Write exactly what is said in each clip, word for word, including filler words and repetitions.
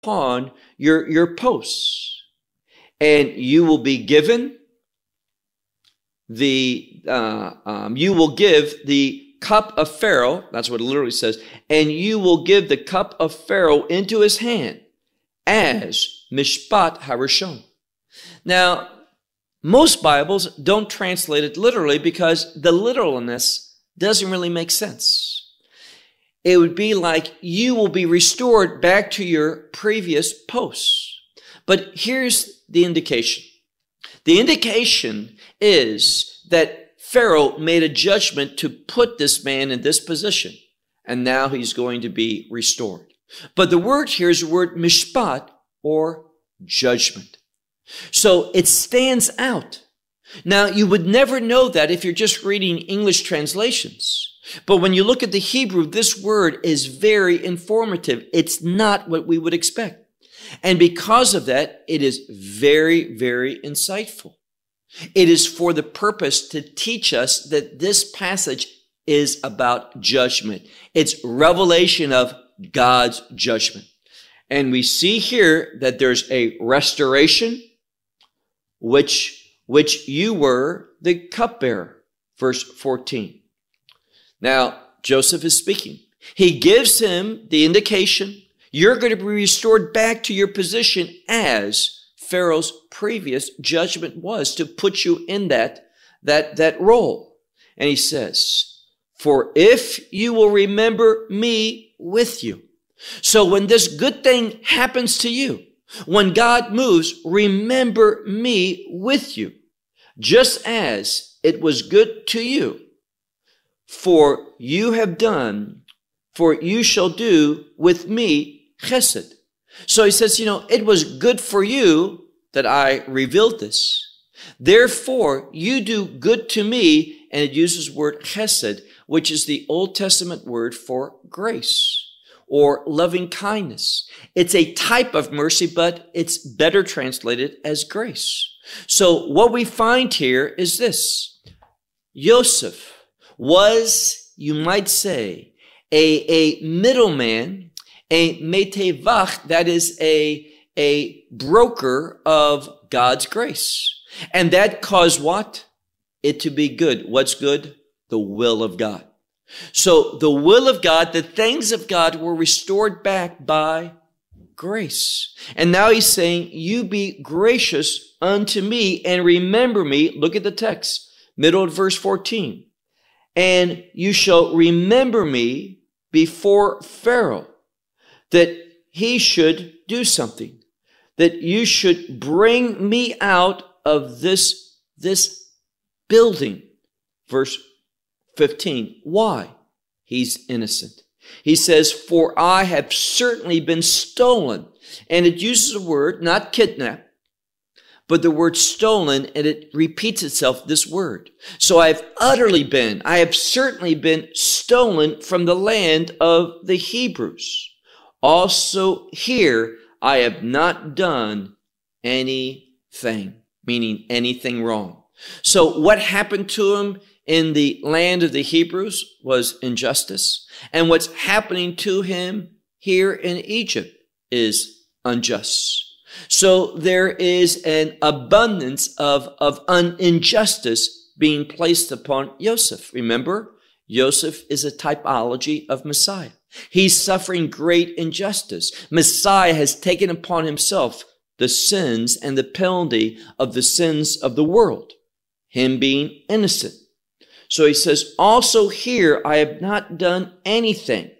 upon your, your posts, and you will be given the, uh, um, you will give the cup of Pharaoh, that's what it literally says, and you will give the cup of Pharaoh into his hand as Mishpat Harishon. Now, most Bibles don't translate it literally because the literalness doesn't really make sense. It would be like you will be restored back to your previous posts. But here's the indication. The indication is that Pharaoh made a judgment to put this man in this position, and now he's going to be restored. But the word here is the word mishpat, or judgment. So it stands out. Now, you would never know that if you're just reading English translations. But when you look at the Hebrew, this word is very informative. It's not what we would expect. And because of that, it is very, very insightful. It is for the purpose to teach us that this passage is about judgment. It's revelation of God's judgment. And we see here that there's a restoration, which, which you were the cupbearer. Verse fourteen. Now, Joseph is speaking. He gives him the indication, you're going to be restored back to your position as Pharaoh's previous judgment was to put you in that, that, that role. And he says, for if you will remember me with you. So when this good thing happens to you, when God moves, remember me with you, just as it was good to you. For you have done, for you shall do with me chesed. So he says, you know, it was good for you that I revealed this. Therefore, you do good to me, and it uses the word chesed, which is the Old Testament word for grace or loving kindness. It's a type of mercy, but it's better translated as grace. So what we find here is this. Joseph was, you might say, a, a middleman, a metevach, that is a, a broker of God's grace. And that caused what? It to be good. What's good? The will of God. So the will of God, the things of God were restored back by grace. And now he's saying, you be gracious unto me and remember me. Look at the text, middle of verse fourteen. And you shall remember me before Pharaoh, that he should do something, that you should bring me out of this, this building. Verse fifteen. Why? He's innocent. He says, for I have certainly been stolen. And it uses a word, not kidnapped, but the word stolen, and it repeats itself, this word. So I have utterly been, I have certainly been stolen from the land of the Hebrews. Also here, I have not done anything, meaning anything wrong. So what happened to him in the land of the Hebrews was injustice. And what's happening to him here in Egypt is unjust. So there is an abundance of, of un- injustice being placed upon Joseph. Remember, Joseph is a typology of Messiah. He's suffering great injustice. Messiah has taken upon himself the sins and the penalty of the sins of the world, him being innocent. So he says, also here I have not done anything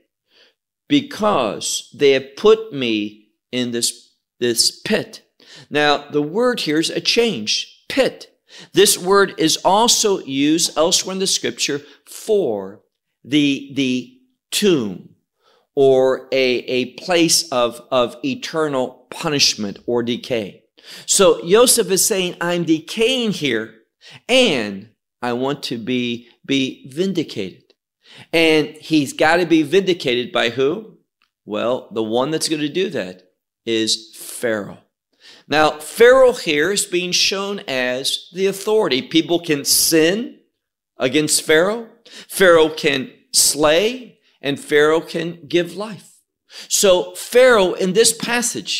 because they have put me in this, this pit. Now, the word here is a change, pit. This word is also used elsewhere in the scripture for the, the tomb or a, a place of, of eternal punishment or decay. So Joseph is saying, I'm decaying here and I want to be, be vindicated. And he's got to be vindicated by who? Well, the one that's going to do that is Pharaoh. Now, Pharaoh here is being shown as the authority. People can sin against Pharaoh. Pharaoh can slay, and Pharaoh can give life. So Pharaoh in this passage